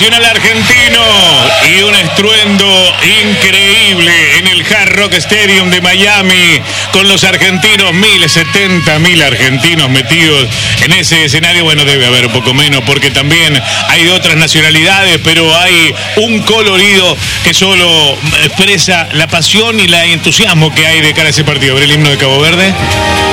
Nacional argentino y un estruendo increíble en el Hard Rock Stadium de Miami con los argentinos, 70.000 argentinos metidos en ese escenario. Bueno, debe haber un poco menos porque también hay de otras nacionalidades, pero hay un colorido que solo expresa la pasión y el entusiasmo que hay de cara a ese partido. ¿Ver el himno de Cabo Verde?